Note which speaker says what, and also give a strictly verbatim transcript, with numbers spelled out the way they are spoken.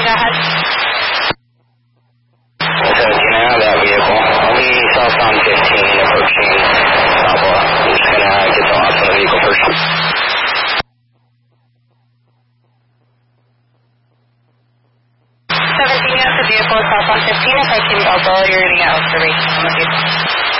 Speaker 1: go ahead.
Speaker 2: seventeen, I have that vehicle. I'll be southbound fifteen, approaching Southwest. I'm just going to get the lots on the vehicle first.
Speaker 1: seventeen, you have the vehicle, southbound fifteen, approaching Balboa. You're going to get observation on the vehicle.